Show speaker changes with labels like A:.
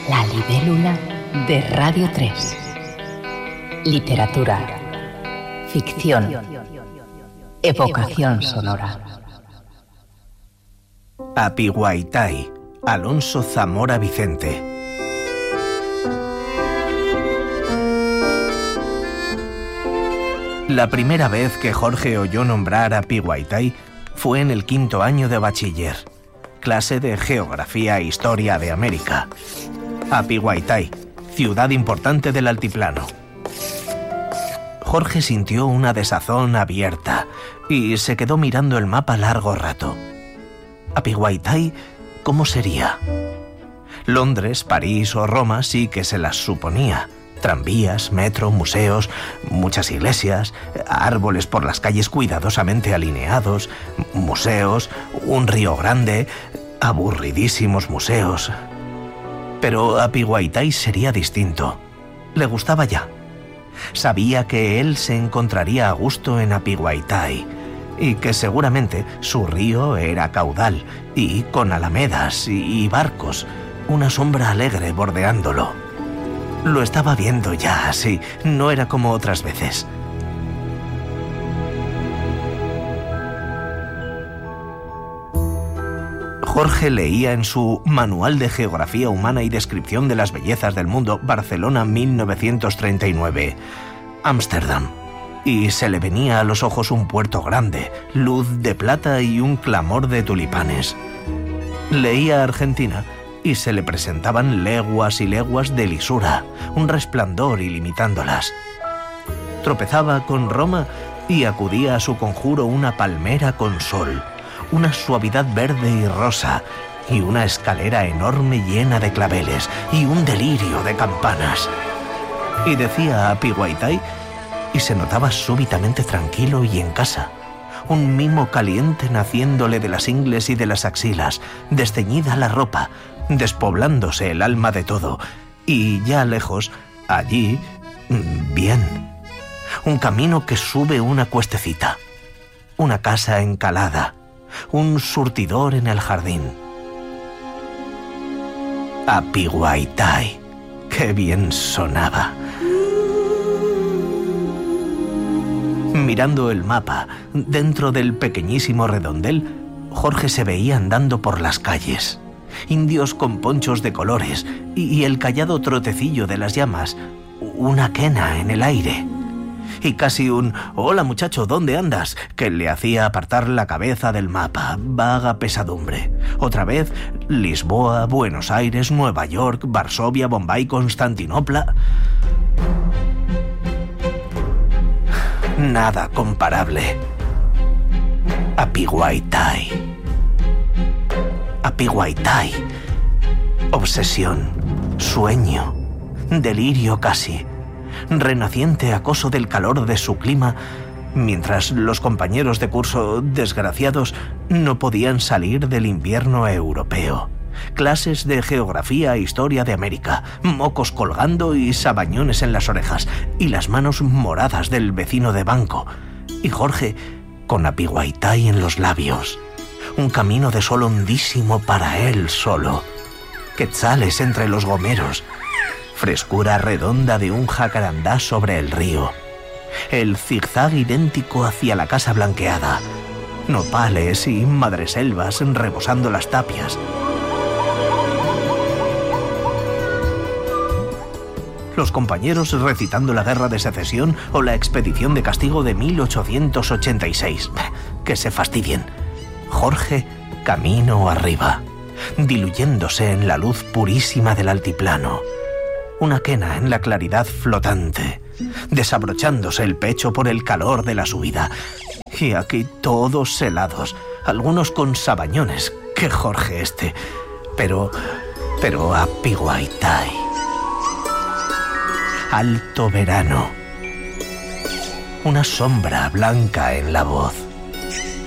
A: La libélula de Radio 3. Literatura, ficción, evocación sonora.
B: Apiguaitai, Alonso Zamora Vicente. La primera vez que Jorge oyó nombrar Apiguaitai fue en el 5º año de bachiller, clase de Geografía e Historia de América. Apiguaitai, ciudad importante del altiplano. Jorge sintió una desazón abierta y se quedó mirando el mapa largo rato. Apiguaitai, ¿cómo sería? Londres, París o Roma sí que se las suponía. Tranvías, metro, museos, muchas iglesias, árboles por las calles cuidadosamente alineados, museos, un río grande, aburridísimos museos. Pero Apiguaitai sería distinto. Le gustaba ya. Sabía que él se encontraría a gusto en Apiguaitai y que seguramente su río era caudal y con alamedas y barcos, una sombra alegre bordeándolo. Lo estaba viendo ya, sí, no era como otras veces. Jorge leía en su Manual de Geografía Humana y Descripción de las Bellezas del Mundo, Barcelona, 1939, Ámsterdam, y se le venía a los ojos un puerto grande, luz de plata y un clamor de tulipanes. Leía Argentina y se le presentaban leguas y leguas de lisura, un resplandor ilimitándolas. Tropezaba con Roma y acudía a su conjuro una palmera con sol, una suavidad verde y rosa, y una escalera enorme llena de claveles, y un delirio de campanas. Y decía Apiguaitai, y se notaba súbitamente tranquilo y en casa. Un mimo caliente naciéndole de las ingles y de las axilas, desteñida la ropa, despoblándose el alma de todo, y ya lejos, allí, bien. Un camino que sube una cuestecita, una casa encalada, un surtidor en el jardín. Apiguaitai, qué bien sonaba. Mirando el mapa, dentro del pequeñísimo redondel, Jorge se veía andando por las calles. Indios con ponchos de colores y el callado trotecillo de las llamas, una quena en el aire. Y casi un «Hola muchacho, ¿dónde andas?», que le hacía apartar la cabeza del mapa, vaga pesadumbre. Otra vez, Lisboa, Buenos Aires, Nueva York, Varsovia, Bombay, Constantinopla. Nada comparable. Apiguaitai. Apiguaitai. Obsesión, sueño, delirio casi, renaciente acoso del calor de su clima, mientras los compañeros de curso desgraciados no podían salir del invierno europeo. Clases de geografía e historia de América, mocos colgando y sabañones en las orejas, y las manos moradas del vecino de banco, y Jorge con Apiguaitai en los labios. Un camino de sol hondísimo para él solo, quetzales entre los gomeros, frescura redonda de un jacarandá sobre el río, el zigzag idéntico hacia la casa blanqueada, nopales y madreselvas rebosando las tapias. Los compañeros recitando la Guerra de Secesión o la Expedición de Castigo de 1886. Que se fastidien. Jorge camino arriba, diluyéndose en la luz purísima del altiplano. Una quena en la claridad flotante, desabrochándose el pecho por el calor de la subida. Y aquí todos helados, algunos con sabañones. ¡Qué Jorge este! Pero Apiguaitai. Alto verano. Una sombra blanca en la voz.